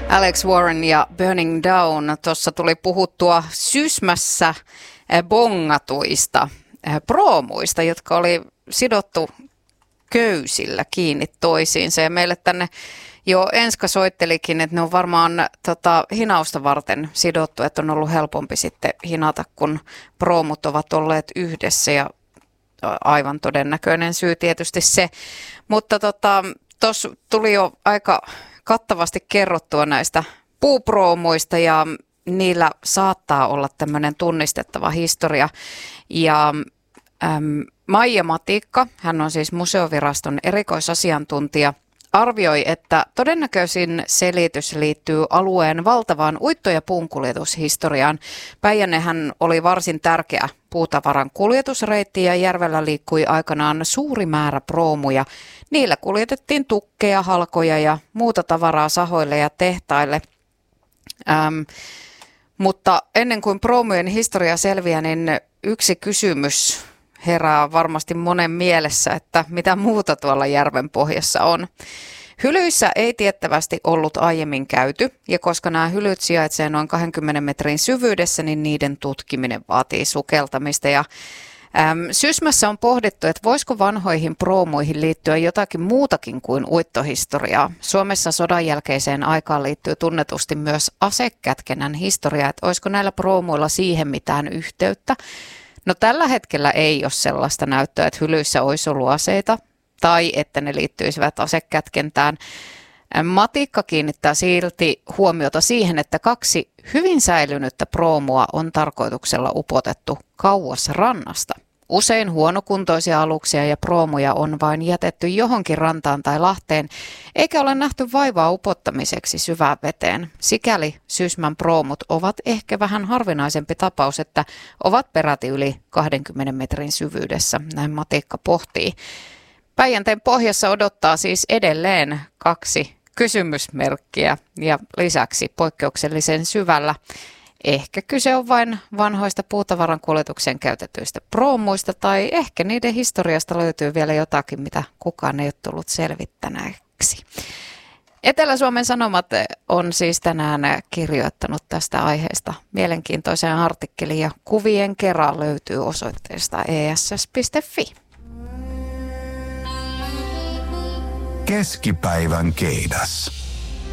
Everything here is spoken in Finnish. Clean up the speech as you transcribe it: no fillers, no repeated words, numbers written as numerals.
Alex Warren ja Burning Down. Tuossa tuli puhuttua Sysmässä bongatuista proomuista, jotka oli sidottu köysillä kiinni toisiinsa. Ja meille tänne jo Enska soittelikin, että ne on varmaan hinausta varten sidottu, että on ollut helpompi sitten hinata, kun proomut ovat olleet yhdessä. Ja aivan todennäköinen syy tietysti se. Mutta tuossa tuli jo aika kattavasti kerrottua näistä puuproomuista ja niillä saattaa olla tämmöinen tunnistettava historia. Ja Maija Matikka, hän on siis museoviraston erikoisasiantuntija, arvioi, että todennäköisin selitys liittyy alueen valtavaan uitto- ja puunkuljetushistoriaan. Päijännehän oli varsin tärkeä puutavaran kuljetusreitti ja järvellä liikkui aikanaan suuri määrä proomuja. Niillä kuljetettiin tukkeja, halkoja ja muuta tavaraa sahoille ja tehtaille. Mutta ennen kuin proomujen historia selviää, niin yksi kysymys herää varmasti monen mielessä, että mitä muuta tuolla järven pohjassa on. Hylyissä ei tiettävästi ollut aiemmin käyty, ja koska nämä hylyt sijaitsevat noin 20 metrin syvyydessä, niin niiden tutkiminen vaatii sukeltamista. Ja Sysmässä on pohdittu, että voisiko vanhoihin proomuihin liittyä jotakin muutakin kuin uittohistoriaa. Suomessa sodan jälkeiseen aikaan liittyy tunnetusti myös asekätkennän historia, että olisiko näillä proomuilla siihen mitään yhteyttä. No tällä hetkellä ei ole sellaista näyttöä, että hylyissä olisi ollut aseita tai että ne liittyisivät asekätkentään. Matikka kiinnittää silti huomiota siihen, että 2 hyvin säilynyttä proomua on tarkoituksella upotettu kauas rannasta. Usein huonokuntoisia aluksia ja proomuja on vain jätetty johonkin rantaan tai lahteen, eikä ole nähty vaivaa upottamiseksi syvään veteen. Sikäli Sysmän proomut ovat ehkä vähän harvinaisempi tapaus, että ovat peräti yli 20 metrin syvyydessä, näin Matikka pohtii. Päijänteen pohjassa odottaa siis edelleen 2 kysymysmerkkiä ja lisäksi poikkeuksellisen syvällä. Ehkä kyse on vain vanhoista puutavaran kuljetukseen käytetyistä proomuista tai ehkä niiden historiasta löytyy vielä jotakin, mitä kukaan ei ole tullut selvittäneeksi. Etelä-Suomen Sanomat on siis tänään kirjoittanut tästä aiheesta mielenkiintoisen artikkelin ja kuvien kera löytyy osoitteesta ess.fi. Keskipäivän keidas.